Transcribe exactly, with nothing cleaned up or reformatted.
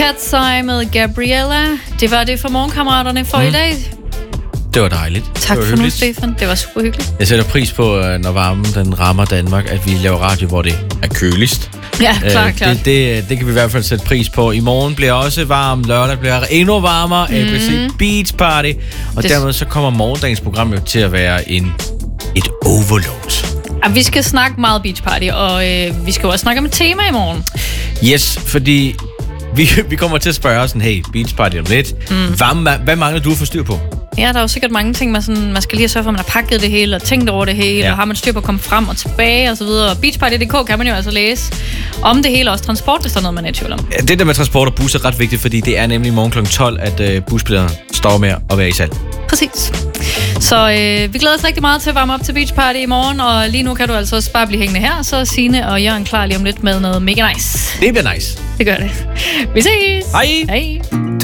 Cat's Eye med Gabriella. Det var det for morgenkammeraterne for mm. i dag. Det var dejligt. Tak var for nu, Stefan. Det var super hyggeligt. Jeg sætter pris på, når varmen den rammer Danmark, at vi laver radio, hvor det er køligst. Ja, klart, øh, klart. Det, det, det kan vi i hvert fald sætte pris på. I morgen bliver også varm, lørdag bliver endnu varmere. Mm. A B C Beach Party. Og det... dermed så kommer morgendagens program jo til at være en, et overload. Ja, vi skal snakke meget Beach Party, og øh, vi skal også snakke om et tema i morgen. Yes, fordi vi, vi kommer til at spørge os sådan, hey, Beach Party om lidt. Mm. Hvad, hvad mangler du at få styr på? Ja, der er jo sikkert mange ting, man, sådan, man skal lige sørge for, at man har pakket det hele og tænkt over det hele, ja. Og har man styr på at komme frem og tilbage og så videre. Beach Party punktum d k kan man jo altså læse om det hele, også transport, hvis der er noget, man er i tvivl om. Ja, det der med transport og bus er ret vigtigt, fordi det er nemlig i morgen klokken tolv, at øh, busbillederne står med at være i salg. Præcis. Så øh, vi glæder os rigtig meget til at varme op til Beach Party i morgen, og lige nu kan du altså også bare blive hængende her, så Signe og Jørgen klar lige om lidt med noget mega nice. Det bliver nice. Det gør det. Vi ses. Hej. Hej.